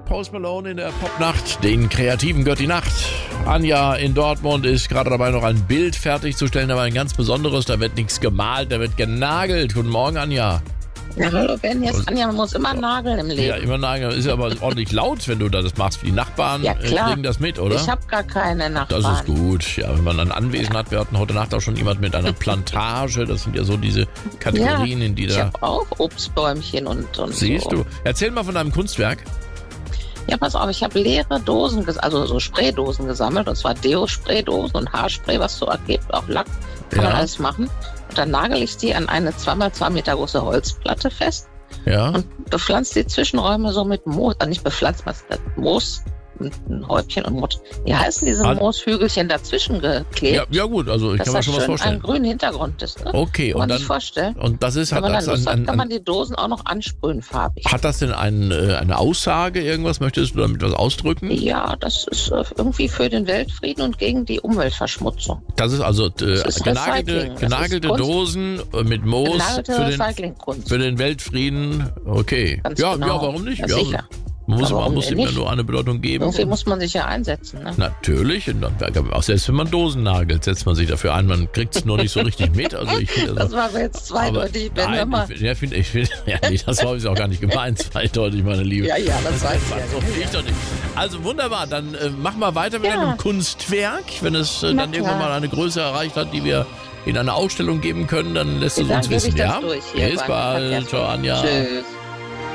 Post Malone in der Popnacht. Den Kreativen gehört die Nacht. Anja in Dortmund ist gerade dabei, noch ein Bild fertigzustellen, aber ein ganz besonderes. Da wird nichts gemalt, da wird genagelt. Guten Morgen, Anja. Ja, hallo Ben, hier ist Anja, man muss immer nageln im Leben. Ja, immer nageln. Ist aber ordentlich laut, wenn du das machst. Die Nachbarn kriegen das mit, oder? Ich habe gar keine Nachbarn. Das ist gut. Ja, wenn man ein Anwesen hat. Wir hatten heute Nacht auch schon jemand mit einer Plantage. Das sind ja so diese Kategorien, in die da... Ich habe auch Obstbäumchen und Siehst du. Erzähl mal von deinem Kunstwerk. Ja, pass auf, ich habe leere Dosen, also so Spraydosen gesammelt. Und zwar Deo-Spraydosen und Haarspray, was so ergibt, auch Lack. Kann man alles machen. Und dann nagel ich die an eine 2x2 Meter große Holzplatte fest. Ja. Und bepflanzt die Zwischenräume so mit Moos. Nicht bepflanzt, was das Moos. Ein Häubchen und Mott. Wie heißen diese Mooshügelchen dazwischen geklebt? Ja gut, also ich kann mir schon was vorstellen. Dass das einen grünen Hintergrund ist. Ne? Okay, kann man sich vorstellen. Und das ist, wenn man dann Lust hat, kann man die Dosen auch noch ansprühen farbig. Hat das denn eine Aussage, irgendwas? Möchtest du damit was ausdrücken? Ja, das ist irgendwie für den Weltfrieden und gegen die Umweltverschmutzung. Das ist also genagelte Dosen mit Moos für den Weltfrieden. Okay. Ganz ja, genau. Ja, warum nicht? Ja, sicher. Man muss ihm ja nur eine Bedeutung geben. Irgendwie muss man sich ja einsetzen. Ne? Natürlich. Und dann, auch selbst wenn man Dosen nagelt, setzt man sich dafür ein. Man kriegt es nur nicht so richtig mit. Also das war jetzt zweideutig. Das habe ich auch gar nicht gemeint. Zweideutig, meine Liebe. Ja, das weiß ich ja. So ich doch nicht. Also wunderbar. Dann machen wir weiter mit einem Kunstwerk. Wenn es dann irgendwann mal eine Größe erreicht hat, die wir in eine Ausstellung geben können, dann lässt du es uns wissen. Ja? Bis bald. Ciao, Anja. Tschüss.